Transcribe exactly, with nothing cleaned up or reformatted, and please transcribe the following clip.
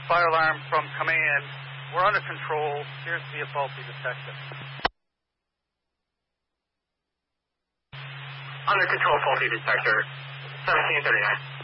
Fire alarm from command. We're under control. Appears to be a faulty detector. Under control, faulty detector. seventeen thirty-nine.